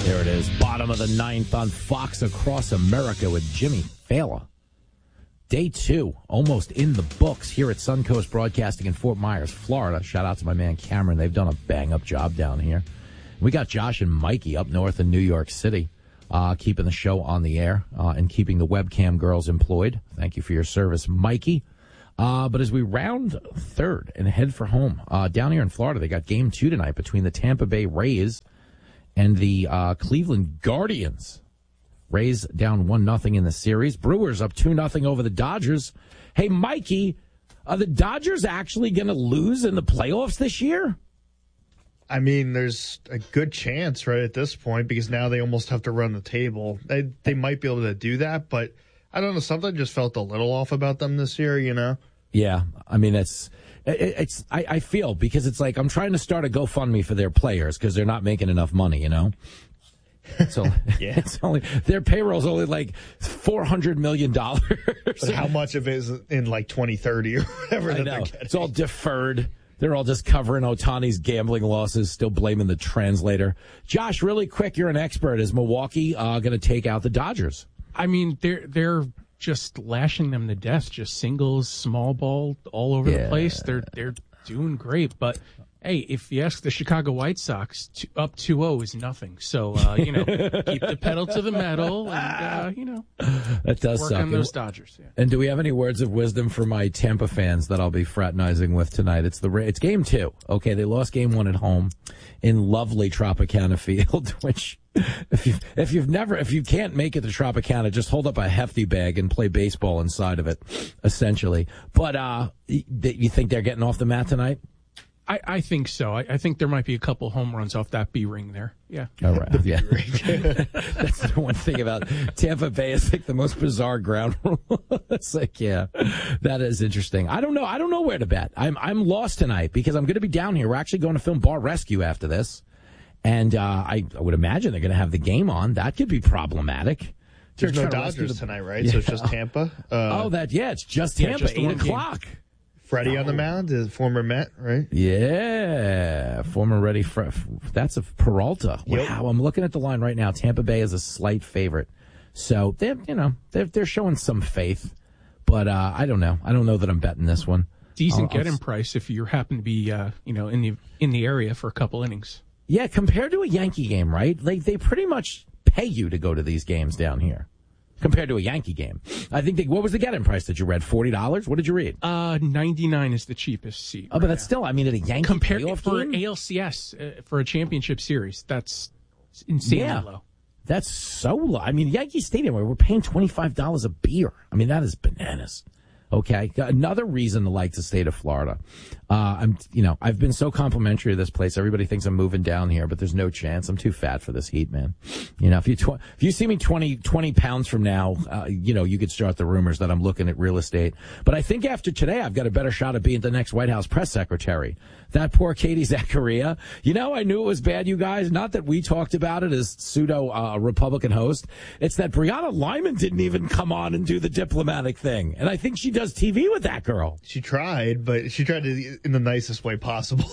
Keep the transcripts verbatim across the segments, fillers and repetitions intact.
There it is. Bottom of the ninth on Fox Across America with Jimmy Fallon. Day two, almost in the books here at Suncoast Broadcasting in Fort Myers, Florida. Shout out to my man Cameron. They've done a bang-up job down here. We got Josh and Mikey up north in New York City, uh, keeping the show on the air uh, and keeping the webcam girls employed. Thank you for your service, Mikey. Uh, but as we round third and head for home, uh, down here in Florida, they got game two tonight between the Tampa Bay Rays and the uh, Cleveland Guardians. Rays down one nothing in the series. Brewers up two nothing over the Dodgers. Hey, Mikey, are the Dodgers actually going to lose in the playoffs this year? I mean, there's a good chance right at this point because now they almost have to run the table. They they might be able to do that, but I don't know. Something just felt a little off about them this year, you know? Yeah, I mean, it's it, it's I, I feel because it's like I'm trying to start a GoFundMe for their players because they're not making enough money, you know? So yeah. It's only their payroll's only like four hundred million dollars. But how much of it is in like twenty thirty or whatever? I that know. They're getting? It's all deferred. They're all just covering Ohtani's gambling losses, still blaming the translator. Josh, really quick, you're an expert. Is Milwaukee uh, going to take out the Dodgers? I mean, they're they're just lashing them to death, just singles, small ball, all over yeah. the place. They're they're doing great, but. Hey, if you ask the Chicago White Sox, two, up two oh is nothing. So, uh, you know, keep the pedal to the metal and, uh, you know, that does work suck. on those Dodgers. Yeah. And do we have any words of wisdom for my Tampa fans that I'll be fraternizing with tonight? It's the it's game two. Okay, they lost game one at home in lovely Tropicana Field, which if you if you've never if you can't make it to Tropicana, just hold up a hefty bag and play baseball inside of it, essentially. But uh, you think they're getting off the mat tonight? I, I think so. I, I think there might be a couple home runs off that B ring there. Yeah. All right. Yeah. That's the one thing about Tampa Bay is like the most bizarre ground rule. It's like, yeah, that is interesting. I don't know. I don't know where to bet. I'm I'm lost tonight because I'm going to be down here. We're actually going to film Bar Rescue after this, and uh, I, I would imagine they're going to have the game on. That could be problematic. There's no Dodgers the, tonight, right? Yeah. So it's just Tampa. Uh, oh, that yeah, it's just Tampa. Yeah, just eight o'clock. Game. Freddie oh. on the mound, is former Met, right? Yeah, former Ready. Fre- that's a Peralta. Yep. Wow, I'm looking at the line right now. Tampa Bay is a slight favorite, so they're you know they're they're showing some faith, but uh, I don't know. I don't know that I'm betting this one. Decent I'll, get-in I'll... price if you happen to be uh, you know in the in the area for a couple innings. Yeah, compared to a Yankee game, right? Like they pretty much pay you to go to these games down here. Compared to a Yankee game. I think, they, what was the get-in price that you read? forty dollars? What did you read? Uh, ninety-nine is the cheapest seat. Oh, right but that's now. Still, I mean, at a Yankee Compared playoff for game? A L C S, uh, for a championship series, that's insanely yeah, low. That's so low. I mean, Yankee Stadium, where we're paying twenty-five dollars a beer. I mean, that is bananas. Okay, another reason to like the state of Florida. Uh, I'm, you know, I've been so complimentary of this place. Everybody thinks I'm moving down here, but there's no chance. I'm too fat for this heat, man. You know, if you tw- if you see me twenty, twenty pounds from now, uh, you know, you could start the rumors that I'm looking at real estate. But I think after today, I've got a better shot at being the next White House press secretary. That poor Katie Zachariah. You know, I knew it was bad, you guys. Not that we talked about it as pseudo uh, Republican host. It's that Brianna Lyman didn't even come on and do the diplomatic thing, and I think she does T V with that girl. She tried, but she tried to in the nicest way possible.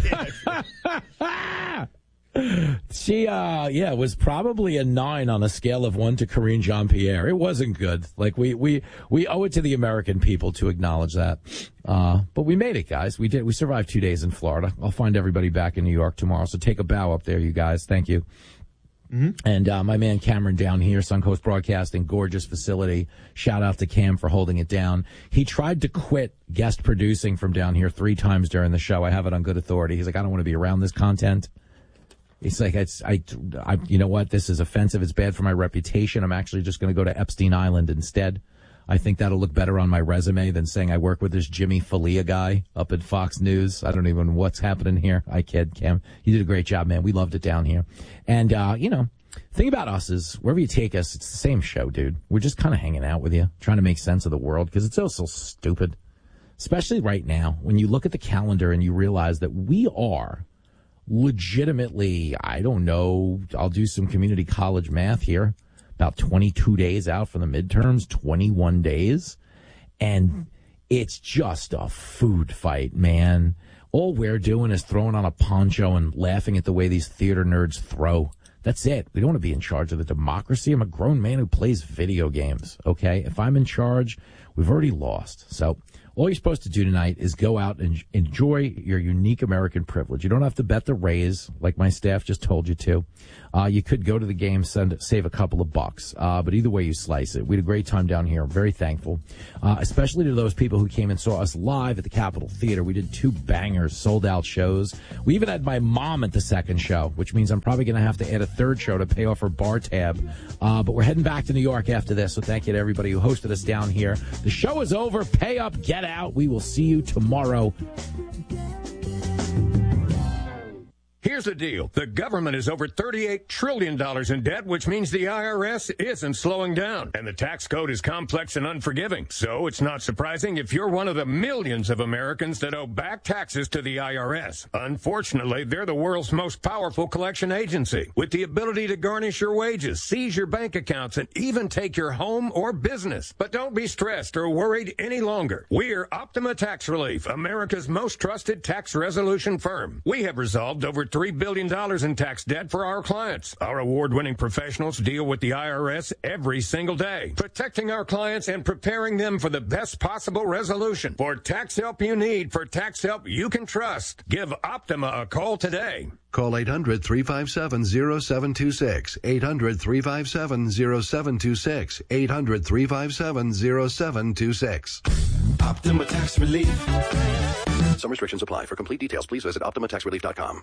She, uh, yeah, was probably a nine on a scale of one to Karine Jean-Pierre. It wasn't good. Like, we, we, we owe it to the American people to acknowledge that. Uh, but we made it, guys. We did. We survived two days in Florida. I'll find everybody back in New York tomorrow. So take a bow up there, you guys. Thank you. Mm-hmm. And uh, my man Cameron down here, Suncoast Broadcasting, gorgeous facility. Shout out to Cam for holding it down. He tried to quit guest producing from down here three times during the show. I have it on good authority. He's like, I don't want to be around this content. He's like, it's, I, I, you know what? This is offensive. It's bad for my reputation. I'm actually just going to go to Epstein Island instead. I think that'll look better on my resume than saying I work with this Jimmy Falia guy up at Fox News. I don't even know what's happening here. I kid, Cam. You did a great job, man. We loved it down here. And, uh, you know, thing about us is wherever you take us, it's the same show, dude. We're just kind of hanging out with you, trying to make sense of the world because it's so, so stupid, especially right now when you look at the calendar and you realize that we are legitimately, I don't know, I'll do some community college math here, about twenty-two days out from the midterms, twenty-one days. And it's just a food fight, man. All we're doing is throwing on a poncho and laughing at the way these theater nerds throw. That's it. We don't want to be in charge of the democracy. I'm a grown man who plays video games, okay? If I'm in charge, we've already lost. So all you're supposed to do tonight is go out and enjoy your unique American privilege. You don't have to bet the Rays like my staff just told you to. Uh, you could go to the game, send, save a couple of bucks. Uh, but either way you slice it, we had a great time down here. I'm very thankful, uh, especially to those people who came and saw us live at the Capitol Theater. We did two bangers, sold out shows. We even had my mom at the second show, which means I'm probably going to have to add a third show to pay off her bar tab. Uh, but we're heading back to New York after this. So thank you to everybody who hosted us down here. The show is over. Pay up, get out. We will see you tomorrow. Here's the deal. The government is over thirty-eight trillion dollars in debt, which means the I R S isn't slowing down. And the tax code is complex and unforgiving. So it's not surprising if you're one of the millions of Americans that owe back taxes to the I R S. Unfortunately, they're the world's most powerful collection agency, with the ability to garnish your wages, seize your bank accounts, and even take your home or business. But don't be stressed or worried any longer. We're Optima Tax Relief, America's most trusted tax resolution firm. We have resolved over three billion dollars in tax debt for our clients. Our award-winning professionals deal with the I R S every single day, protecting our clients and preparing them for the best possible resolution. For tax help you need, for tax help you can trust, give Optima a call today. Call eight hundred, three five seven, zero seven two six, eight hundred, three five seven, zero seven two six, eight hundred, three five seven, zero seven two six. Optima Tax Relief. Some restrictions apply. For complete details, please visit optima tax relief dot com.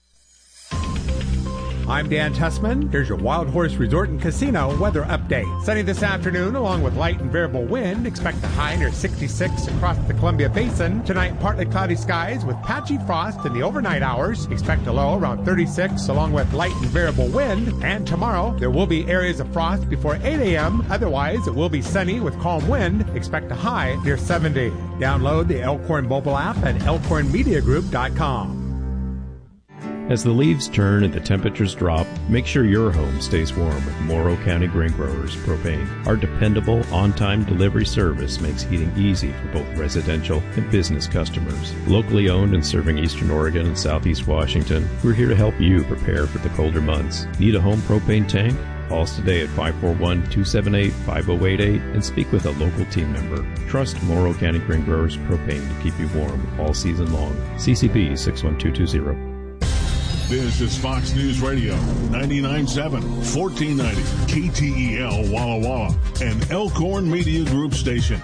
I'm Dan Tussman. Here's your Wild Horse Resort and Casino weather update. Sunny this afternoon, along with light and variable wind. Expect a high near sixty-six across the Columbia Basin. Tonight, partly cloudy skies with patchy frost in the overnight hours. Expect a low around thirty-six, along with light and variable wind. And tomorrow, there will be areas of frost before eight a.m. Otherwise, it will be sunny with calm wind. Expect a high near seventy. Download the Elkhorn mobile app at elkhorn media group dot com. As the leaves turn and the temperatures drop, make sure your home stays warm with Morrow County Grain Growers Propane. Our dependable, on-time delivery service makes heating easy for both residential and business customers. Locally owned and serving Eastern Oregon and Southeast Washington, we're here to help you prepare for the colder months. Need a home propane tank? Call us today at five four one, two seven eight, five zero eight eight and speak with a local team member. Trust Morrow County Grain Growers Propane to keep you warm all season long. C C B six one two two zero. This is Fox News Radio, ninety-nine point seven, fourteen ninety, K T E L Walla Walla, an Elkhorn Media Group station.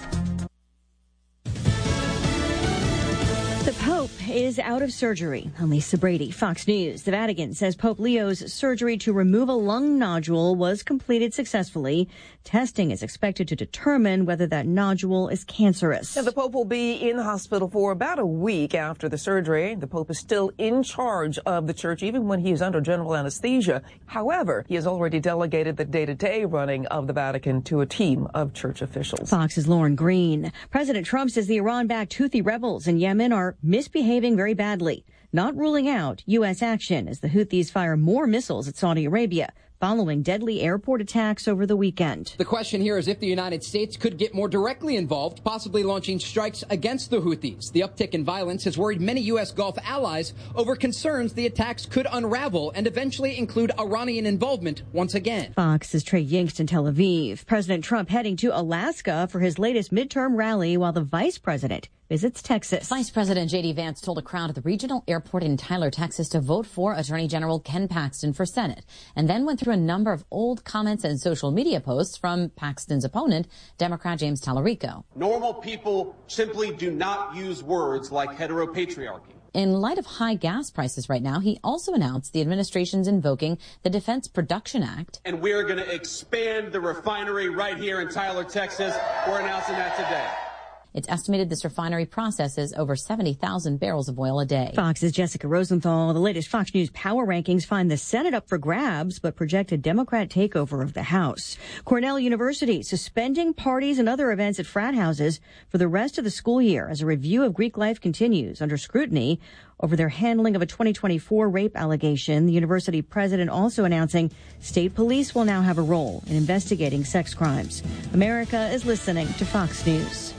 The Pope is out of surgery. I'm Lisa Brady, Fox News. The Vatican says Pope Leo's surgery to remove a lung nodule was completed successfully. Testing is expected to determine whether that nodule is cancerous. Now, the Pope will be in the hospital for about a week after the surgery. The Pope is still in charge of the church, even when he is under general anesthesia. However, he has already delegated the day-to-day running of the Vatican to a team of church officials. Fox's Lauren Green. President Trump says the Iran-backed Houthi rebels in Yemen are misbehaving very badly, not ruling out U S action as the Houthis fire more missiles at Saudi Arabia following deadly airport attacks over the weekend. The question here is if the United States could get more directly involved, possibly launching strikes against the Houthis. The uptick in violence has worried many U S Gulf allies over concerns the attacks could unravel and eventually include Iranian involvement once again. Fox's Trey Yingst in Tel Aviv. President Trump heading to Alaska for his latest midterm rally while the vice president visits Texas. Vice President J D Vance told a crowd at the regional airport in Tyler, Texas to vote for Attorney General Ken Paxton for Senate, and then went through a number of old comments and social media posts from Paxton's opponent, Democrat James Tallarico. Normal people simply do not use words like heteropatriarchy. In light of high gas prices right now, he also announced the administration's invoking the Defense Production Act. And we're going to expand the refinery right here in Tyler, Texas. We're announcing that today. It's estimated this refinery processes over seventy thousand barrels of oil a day. Fox's Jessica Rosenthal. The latest Fox News power rankings find the Senate up for grabs, but project a Democrat takeover of the House. Cornell University suspending parties and other events at frat houses for the rest of the school year as a review of Greek life continues under scrutiny over their handling of a twenty twenty-four rape allegation. The university president also announcing state police will now have a role in investigating sex crimes. America is listening to Fox News.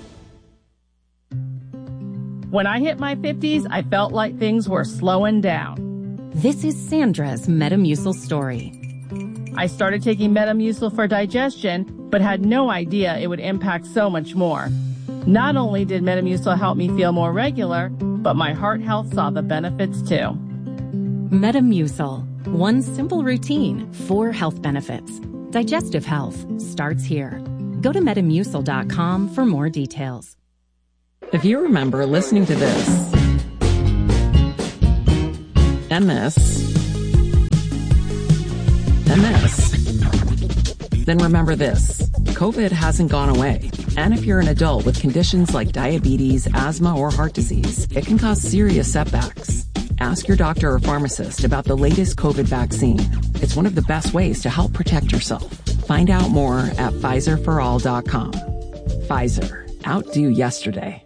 When I hit my fifties, I felt like things were slowing down. This is Sandra's Metamucil story. I started taking Metamucil for digestion, but had no idea it would impact so much more. Not only did Metamucil help me feel more regular, but my heart health saw the benefits too. Metamucil. One simple routine, four health benefits. Digestive health starts here. Go to metamucil dot com for more details. If you remember listening to this, and this, and this, then remember this. COVID hasn't gone away. And if you're an adult with conditions like diabetes, asthma, or heart disease, it can cause serious setbacks. Ask your doctor or pharmacist about the latest COVID vaccine. It's one of the best ways to help protect yourself. Find out more at Pfizer for all dot com. Pfizer. Outdo yesterday.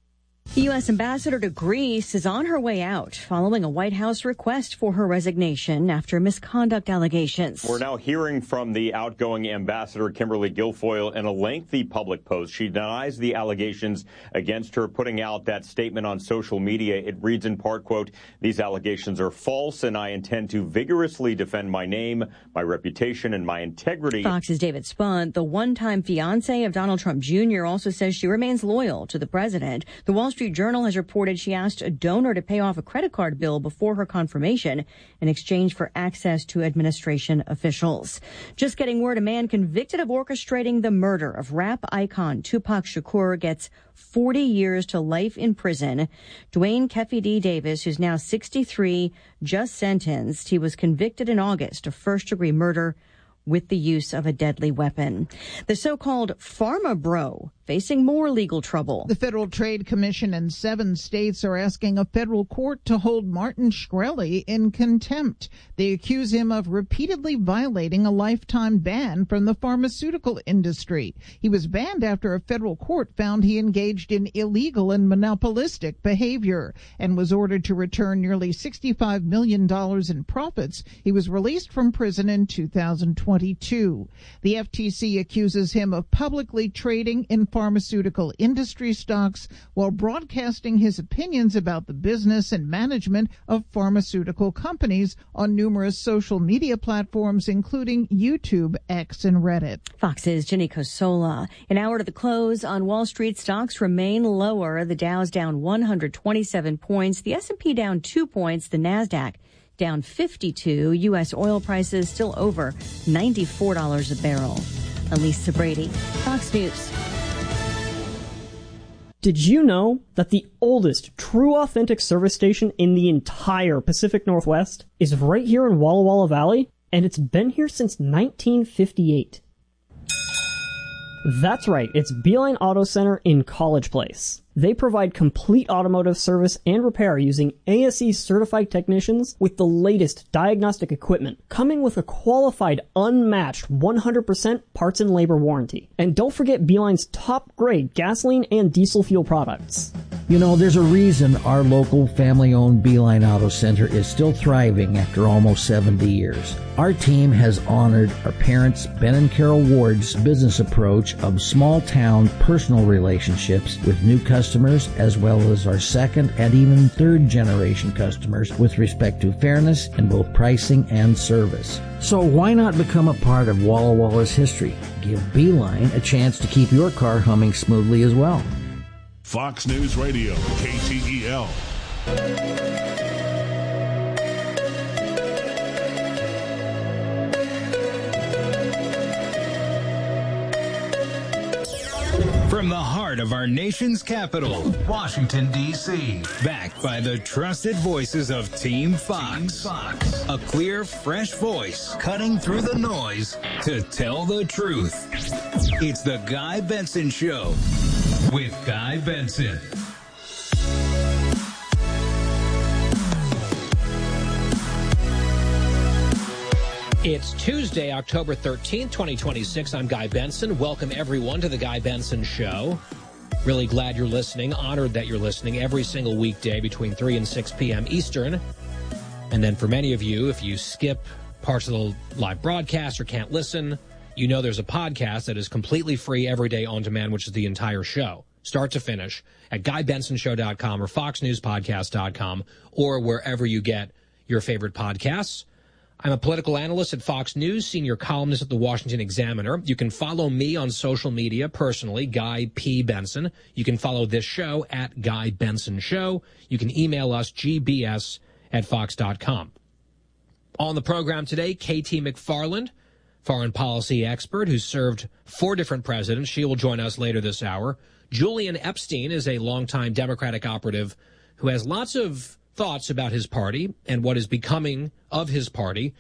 The U S ambassador to Greece is on her way out following a White House request for her resignation after misconduct allegations. We're now hearing from the outgoing ambassador, Kimberly Guilfoyle, in a lengthy public post. She denies the allegations against her, putting out that statement on social media. It reads in part, quote, "These allegations are false, and I intend to vigorously defend my name, my reputation, and my integrity." Fox's David Spunt, the one-time fiancé of Donald Trump Junior, also says she remains loyal to the president. The Wall Street Journal has reported she asked a donor to pay off a credit card bill before her confirmation in exchange for access to administration officials. Just getting word, a man convicted of orchestrating the murder of rap icon Tupac Shakur gets forty years to life in prison. Dwayne Keffe D. Davis, who's now sixty-three, just sentenced. He was convicted in August of first-degree murder with the use of a deadly weapon. The so-called Pharma Bro facing more legal trouble. The Federal Trade Commission and seven states are asking a federal court to hold Martin Shkreli in contempt. They accuse him of repeatedly violating a lifetime ban from the pharmaceutical industry. He was banned after a federal court found he engaged in illegal and monopolistic behavior and was ordered to return nearly sixty-five million dollars in profits. He was released from prison in two thousand twenty-two. The F T C accuses him of publicly trading in pharmaceutical industry stocks while broadcasting his opinions about the business and management of pharmaceutical companies on numerous social media platforms, including YouTube, X, and Reddit. Fox's Jenny Cosola. An hour to the close on Wall Street, stocks remain lower. The Dow's down one hundred twenty-seven points. The S and P down two points. The NASDAQ down fifty-two. U S oil prices still over ninety-four dollars a barrel. Elisa Brady, Fox News. Did you know that the oldest true authentic service station in the entire Pacific Northwest is right here in Walla Walla Valley? And it's been here since nineteen fifty-eight. That's right, it's Beeline Auto Center in College Place. They provide complete automotive service and repair using A S E certified technicians with the latest diagnostic equipment, coming with a qualified, unmatched one hundred percent parts and labor warranty. And don't forget Beeline's top grade gasoline and diesel fuel products. You know, there's a reason our local family-owned Beeline Auto Center is still thriving after almost seventy years. Our team has honored our parents, Ben and Carol Ward's business approach of small-town personal relationships with new customers, as well as our second and even third-generation customers with respect to fairness in both pricing and service. So why not become a part of Walla Walla's history? Give Beeline a chance to keep your car humming smoothly as well. Fox News Radio, K T E L. From the heart of our nation's capital, Washington, D C Backed by the trusted voices of Team Fox. Team Fox. A clear, fresh voice cutting through the noise to tell the truth. It's the Guy Benson Show with Guy Benson. It's Tuesday, October thirteenth, twenty twenty-six. I'm Guy Benson. Welcome, everyone, to the Guy Benson Show. Really glad you're listening. Honored that you're listening every single weekday between three and six p.m. Eastern. And then for many of you, if you skip parts of the live broadcast or can't listen, you know there's a podcast that is completely free every day on demand, which is the entire show, start to finish, at guy benson show dot com or fox news podcast dot com or wherever you get your favorite podcasts. I'm a political analyst at Fox News, senior columnist at the Washington Examiner. You can follow me on social media personally, Guy P. Benson. You can follow this show at Guy Benson Show. You can email us, g b s at fox dot com. On the program today, Katie McFarland, foreign policy expert who served four different presidents. She will join us later this hour. Julian Epstein is a longtime Democratic operative who has lots of thoughts about his party and what is becoming of his party.